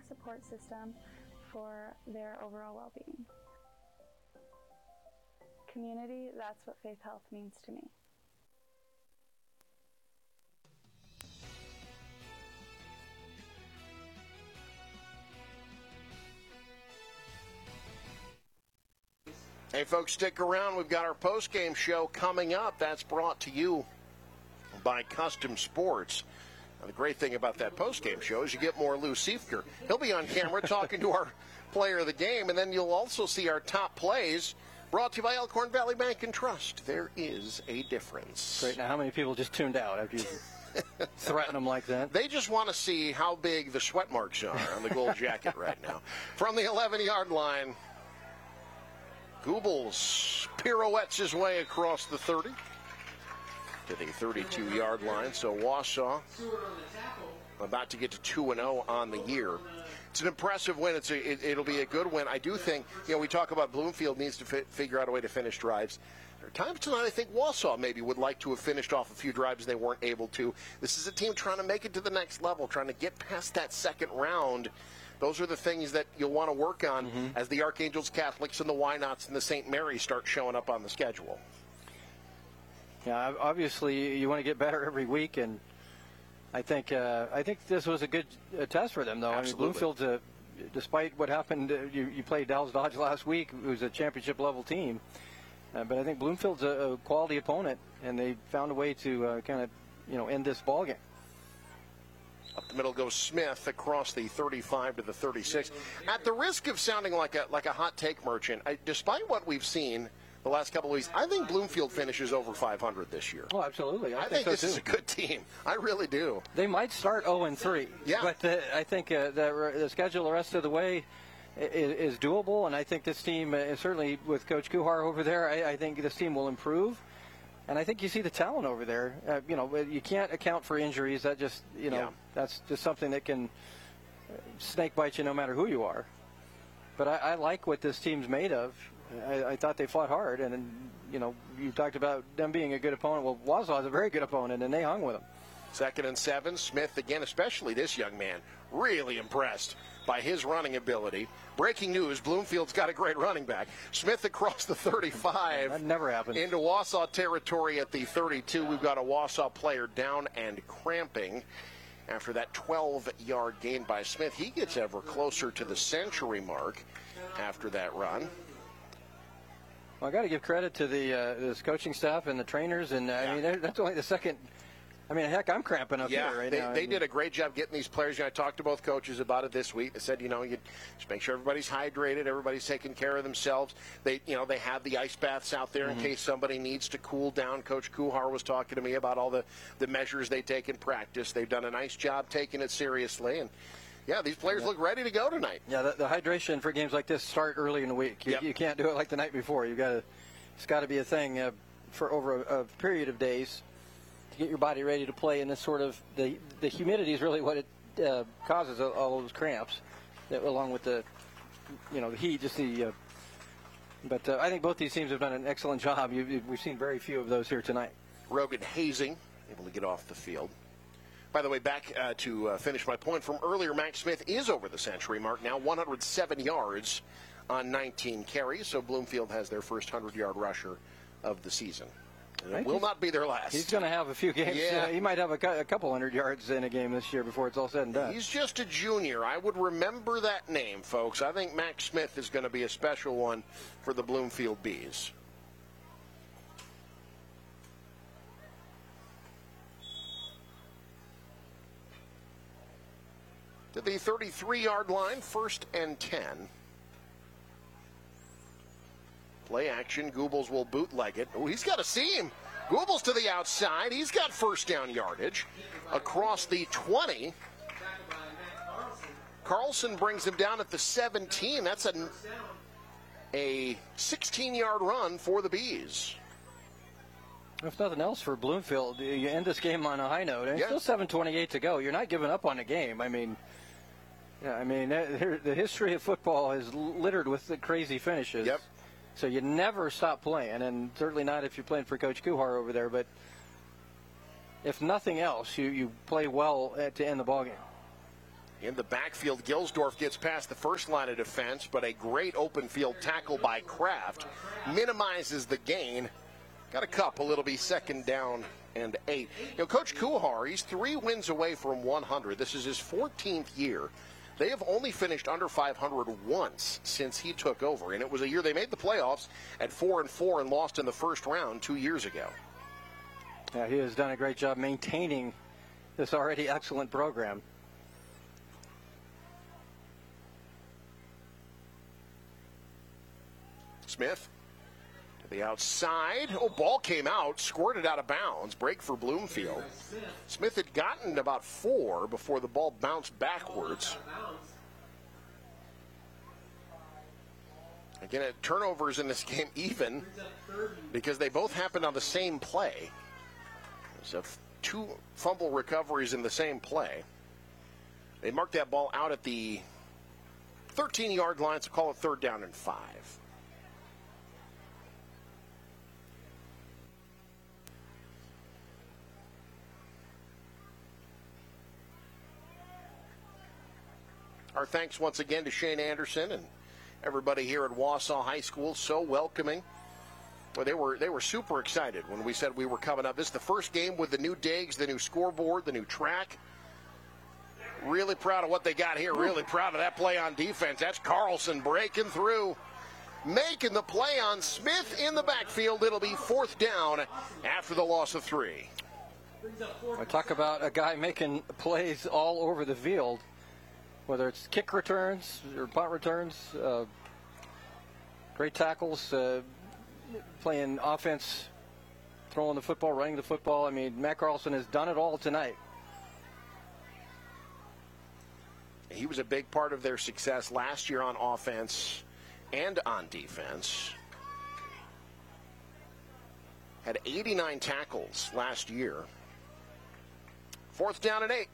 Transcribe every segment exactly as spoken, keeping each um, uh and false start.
support system for their overall well-being. Community, that's what Faith Health means to me. Hey, folks, stick around. We've got our post-game show coming up. That's brought to you by Custom Sports. Now, the great thing about that post-game show is you get more Lou Siefker. He'll be on camera talking to our player of the game, and then you'll also see our top plays brought to you by Elkhorn Valley Bank and Trust. There is a difference. Great. Now, how many people just tuned out after you threaten them like that? They just want to see how big the sweat marks are on the gold jacket right now. From the eleven-yard line, Goebbels pirouettes his way across the thirty to the thirty-two-yard line. So Wausau about to get to two and oh on the year. It's an impressive win. It's a, it, it'll be a good win. I do think, you know, we talk about Bloomfield needs to fi- figure out a way to finish drives. There are times tonight I think Wausau maybe would like to have finished off a few drives they weren't able to. This is a team trying to make it to the next level, trying to get past that second round. Those are the things that you'll want to work on mm-hmm. as the Archangels Catholics and the Why Nots and the Saint Marys start showing up on the schedule. Yeah, obviously you want to get better every week, and I think uh, I think this was a good uh, test for them, though. Absolutely. I mean, Bloomfield's, uh, despite what happened, uh, you, you played Dallas Dodge last week, who's a championship-level team. Uh, but I think Bloomfield's a, a quality opponent, and they found a way to uh, kind of, you know, end this ballgame. Up the middle goes Smith across the thirty-five to the thirty-six. At the risk of sounding like a like a hot take merchant, I, despite what we've seen the last couple of weeks, I think Bloomfield finishes over five hundred this year. Oh, absolutely. I, I think, think so this too. is a good team. I really do. They might start oh and three. Yeah. But the, I think uh, the, the schedule the rest of the way is, is doable, and I think this team, uh, certainly with Coach Kuhar over there, I, I think this team will improve. And I think you see the talent over there. Uh, you know, you can't account for injuries. That just, you know, yeah. that's just something that can snake bite you no matter who you are. But I, I like what this team's made of. I, I thought they fought hard, and, you know, you talked about them being a good opponent. Well, Wausau is a very good opponent, and they hung with them. Second and seven. Smith again, especially this young man, really impressed by his running ability. Breaking news, Bloomfield's got a great running back. Smith across the thirty-five. That never happened. Into Wausau territory at the thirty-two. We've got a Wausau player down and cramping after that twelve-yard gain by Smith. He gets ever closer to the century mark after that run. Well, I got to give credit to the uh, this coaching staff and the trainers, and uh, yeah. I mean that's only the second. I mean, heck, I'm cramping up yeah, here right they, now. they I mean, did a great job getting these players. You know, I talked to both coaches about it this week. They said, you know, you just make sure everybody's hydrated, everybody's taking care of themselves. They, you know, they have the ice baths out there mm-hmm. in case somebody needs to cool down. Coach Kuhar was talking to me about all the, the measures they take in practice. They've done a nice job taking it seriously, and yeah, these players yeah. look ready to go tonight. Yeah, the, the hydration for games like this start early in the week. You, yep. you can't do it like the night before. You got to, it's got to be a thing uh, for over a, a period of days to get your body ready to play in this sort of, the the humidity is really what it uh, causes all, all those cramps, that, along with the, you know, the heat, just the, uh, but uh, I think both these teams have done an excellent job. You, you, we've seen very few of those here tonight. Rogan Hazing able to get off the field. By the way, back uh, to uh, finish my point from earlier, Max Smith is over the century mark now, one hundred seven yards on nineteen carries, so Bloomfield has their first hundred-yard rusher of the season. And it will not be their last. He's going to have a few games. Yeah. Uh, he might have a, a couple hundred yards in a game this year before it's all said and done. He's just a junior. I would remember that name, folks. I think Max Smith is going to be a special one for the Bloomfield Bees. To the thirty-three-yard line, first and ten. Play action. Goebbels will bootleg it. Oh, he's got a seam. Goebbels to the outside. He's got first down yardage across the twenty. Carlson brings him down at the seventeen. That's a, a sixteen-yard run for the Bees. If nothing else for Bloomfield, you end this game on a high note. And yeah. Still seven twenty-eight to go. You're not giving up on the game. I mean, yeah, I mean, the history of football is littered with the crazy finishes. Yep. So you never stop playing, and certainly not if you're playing for Coach Kuhar over there. But if nothing else, you, you play well to end the ballgame. In the backfield, Gilsdorf gets past the first line of defense, but a great open field tackle by Kraft minimizes the gain. Got a couple. It'll be second down and eight. You know, Coach Kuhar, he's three wins away from one hundred. This is his fourteenth year. They have only finished under five hundred once since he took over, and it was a year they made the playoffs at four and four and lost in the first round two years ago. Yeah, he has done a great job maintaining this already excellent program. Smith to the outside. Oh, ball came out, squirted out of bounds. Break for Bloomfield. Smith had gotten about four before the ball bounced backwards. Again, turnovers in this game even because they both happened on the same play. So two fumble recoveries in the same play. They marked that ball out at the thirteen-yard line, so call it third down and five. Our thanks once again to Shane Anderson and everybody here at Wausau High School. So welcoming. Well, they were they were super excited when we said we were coming up. This is the first game with the new digs, the new scoreboard, the new track. Really proud of what they got here. Really proud of that play on defense. That's Carlson breaking through, making the play on Smith in the backfield. It'll be fourth down after the loss of three. I talk about a guy making plays all over the field, whether it's kick returns or punt returns, uh, great tackles, uh, playing offense, throwing the football, running the football. I mean, Matt Carlson has done it all tonight. He was a big part of their success last year on offense and on defense. Had eighty-nine tackles last year. Fourth down and eight.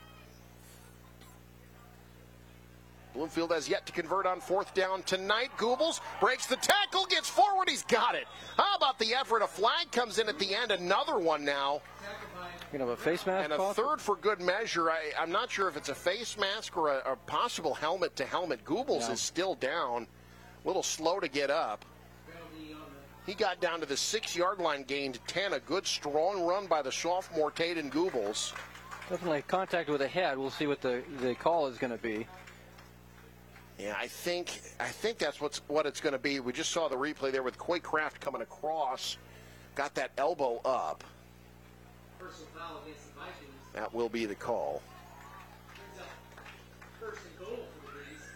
Bloomfield has yet to convert on fourth down tonight. Goebbels breaks the tackle, gets forward, he's got it. How about the effort? A flag comes in at the end, another one now. You know, a face mask. And a off? third for good measure. I, I'm not sure if it's a face mask or a, a possible helmet to helmet. Goebbels yeah. is still down, a little slow to get up. He got down to the six-yard line, gained ten. A good, strong run by the sophomore Taden Goebbels. Definitely contact with the head. We'll see what the, the call is going to be. Yeah, I think I think that's what's what it's going to be. We just saw the replay there with Coy Kraft coming across, got that elbow up. Personal foul against the Vikings. That will be the call. First and goal for the Bees.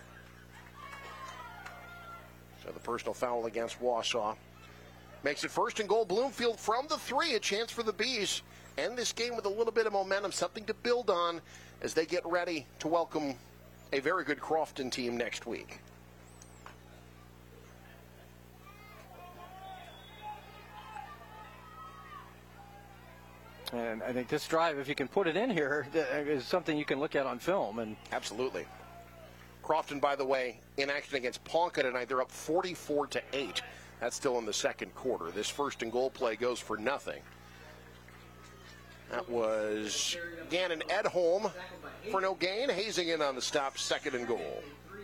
So the personal foul against Wausau makes it first and goal. Bloomfield from the three. A chance for the Bees. End this game with a little bit of momentum, something to build on as they get ready to welcome a very good Crofton team next week. And I think this drive, if you can put it in here, is something you can look at on film. And absolutely. Crofton, by the way, in action against Ponca tonight. They're up forty-four to eight. That's still in the second quarter. This first and goal play goes for nothing. That was Gannon Edholm for no gain. Hazing in on the stop, second and goal.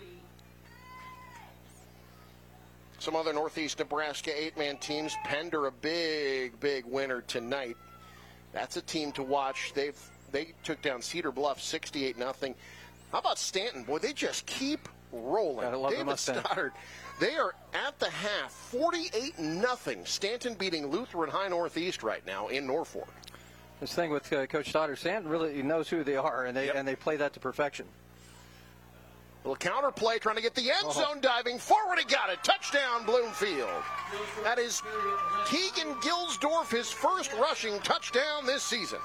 Some other Northeast Nebraska eight-man teams. Pender, a big, big winner tonight. That's a team to watch. They've they took down Cedar Bluff sixty-eight nothing. How about Stanton? Boy, they just keep rolling. David Stoddard. They are at the half, forty-eight nothing. Stanton beating Lutheran High Northeast right now in Norfolk. This thing with uh, Coach Stoddard, Stanton really knows who they are, and they yep. and they play that to perfection. Little counter play, trying to get the end oh. zone, diving forward. He got it. Touchdown, Bloomfield. That is Keegan Gilsdorf, his first rushing touchdown this season.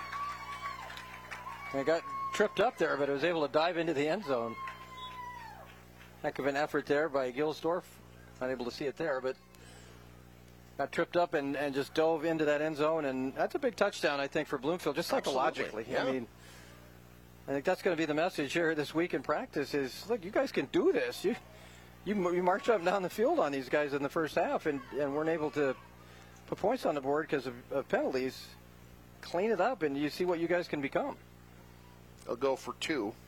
He got tripped up there, but he was able to dive into the end zone. Heck of an effort there by Gilsdorf. Not able to see it there, but got tripped up and, and just dove into that end zone, and that's a big touchdown, I think, for Bloomfield, just psychologically. Yeah. I mean, I think that's going to be the message here this week in practice is, look, you guys can do this. You you, you march up and down the field on these guys in the first half and, and weren't able to put points on the board because of, of penalties. Clean it up, and you see what you guys can become. They'll go for two.